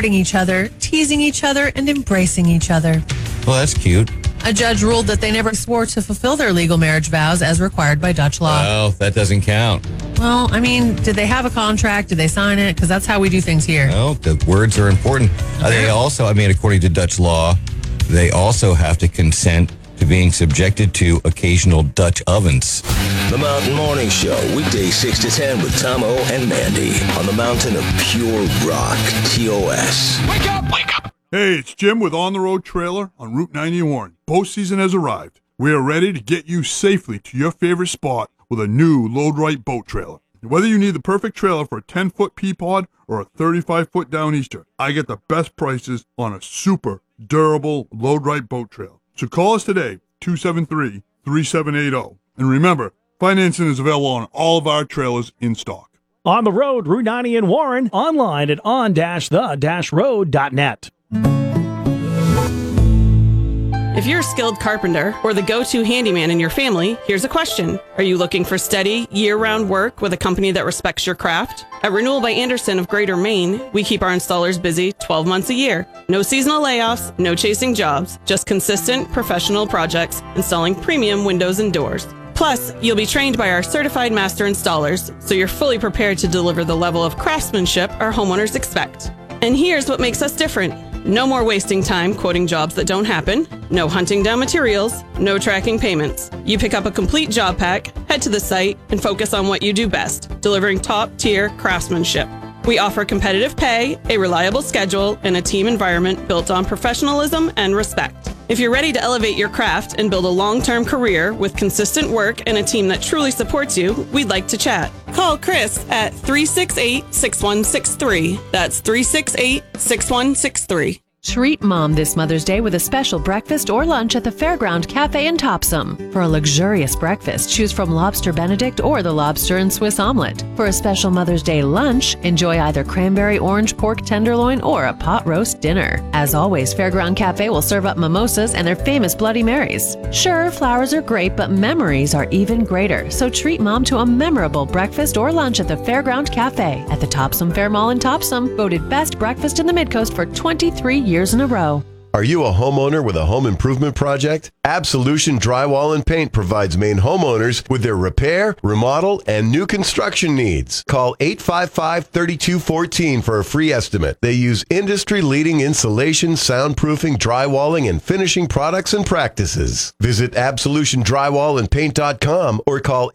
courting each other, teasing each other, and embracing each other. Well, that's cute. A judge ruled that they never swore to fulfill their legal marriage vows as required by Dutch law. Oh, that doesn't count. Well, I mean, did they have a contract? Did they sign it? Because that's how we do things here. No, the words are important. They also, according to Dutch law, they also have to consent to being subjected to occasional Dutch ovens. The Mountain Morning Show, weekdays 6 to 10 with Tomo and Mandy on the mountain of pure rock, TOS. Wake up! Wake up! Hey, it's Jim with On the Road Trailer on Route 90 in Warren. Boat season has arrived. We are ready to get you safely to your favorite spot with a new Load Right boat trailer. Whether you need the perfect trailer for a 10-foot Peapod or a 35-foot Downeaster, I get the best prices on a super durable Load Right boat trailer. So call us today, 273-3780. And remember, financing is available on all of our trailers in stock. On the road, Route 90 in Warren, online at on-the-road.net. If you're a skilled carpenter or the go-to handyman in your family, here's a question. Are you looking for steady, year-round work with a company that respects your craft? At Renewal by Anderson of Greater Maine, we keep our installers busy 12 months a year. No seasonal layoffs, no chasing jobs, just consistent, professional projects installing premium windows and doors. Plus, you'll be trained by our certified master installers, so you're fully prepared to deliver the level of craftsmanship our homeowners expect. And here's what makes us different. No more wasting time quoting jobs that don't happen, no hunting down materials, no tracking payments. You pick up a complete job pack, head to the site, and focus on what you do best, delivering top-tier craftsmanship. We offer competitive pay, a reliable schedule, and a team environment built on professionalism and respect. If you're ready to elevate your craft and build a long-term career with consistent work and a team that truly supports you, we'd like to chat. Call Chris at 368-6163. That's 368-6163. Treat Mom this Mother's Day with a special breakfast or lunch at the Fairground Cafe in Topsom. For a luxurious breakfast, choose from Lobster Benedict or the Lobster and Swiss Omelette. For a special Mother's Day lunch, enjoy either cranberry orange pork tenderloin or a pot roast dinner. As always, Fairground Cafe will serve up mimosas and their famous Bloody Marys. Sure, flowers are great, but memories are even greater. So treat Mom to a memorable breakfast or lunch at the Fairground Cafe at the Topsom Fair Mall in Topsom, voted best breakfast in the Midcoast for 23 years in a row. Are you a homeowner with a home improvement project? Absolution Drywall and Paint provides Maine homeowners with their repair, remodel, and new construction needs. Call 855-3214 for a free estimate. They use industry-leading insulation, soundproofing, drywalling, and finishing products and practices. Visit absolutiondrywallandpaint.com or call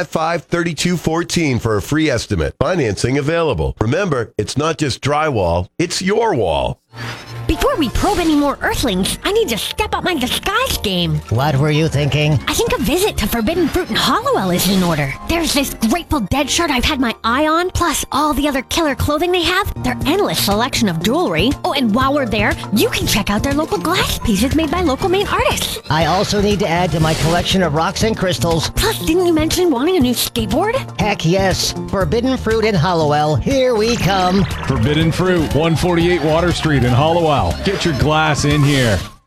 855-3214 for a free estimate. Financing available. Remember, it's not just drywall, it's your wall. Before we probe any more Earthlings, I need to step up my disguise game. What were you thinking? I think a visit to Forbidden Fruit in Hollowell is in order. There's this Grateful Dead shirt I've had my eye on, plus all the other killer clothing they have, their endless selection of jewelry. Oh, and while we're there, you can check out their local glass pieces made by local Maine artists. I also need to add to my collection of rocks and crystals. Plus, didn't you mention wanting a new skateboard? Heck yes. Forbidden Fruit in Hollowell. Here we come. Forbidden Fruit, 148 Water Street in Hollowell. Get your glass in here.